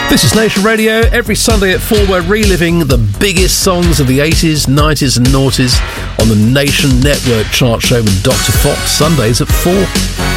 This is Nation Radio. Every Sunday at 4 we're reliving the biggest songs of the 80s, 90s and noughties on the Nation Network chart show with Dr. Fox, Sundays at 4.